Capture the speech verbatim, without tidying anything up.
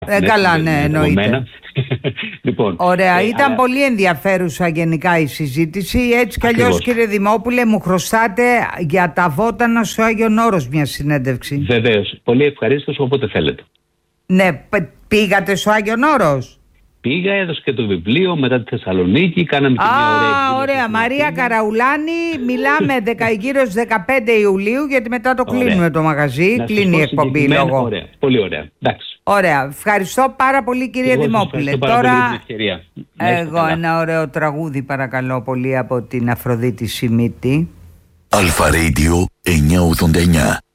Ε, καλά, ναι, εννοείται. Λοιπόν, ωραία, ε, ήταν αλλά... πολύ ενδιαφέρουσα γενικά η συζήτηση. Έτσι κι αλλιώς, κύριε Δημόπουλε, μου χρωστάτε για τα βότανα στο Άγιον Όρος μια συνέντευξη. Βεβαίως, πολύ ευχαρίστως, όποτε θέλετε. Ναι, πήγατε στο Άγιον Όρος? Πήγα, έδωσε και το βιβλίο, μετά τη Θεσσαλονίκη, κάναμε και Α, μια ωραία. ωραία. Μαρία Καραουλάνη, μιλάμε γύρω στις δεκαπέντε Ιουλίου, γιατί μετά το ωραία. Κλείνουμε το μαγαζί, να κλείνει η εκπομπή λόγω. Ωραία, πολύ ωραία. Εντάξει. Ωραία. Ευχαριστώ πάρα πολύ, κύριε Εγώ Δημόπουλε. Τώρα, πολύ την ευκαιρία. Εγώ ένα ωραίο τραγούδι, παρακαλώ πολύ, από την Αφροδίτη Σιμίτη. Αλφα Radio εννιακόσια ογδόντα εννιά.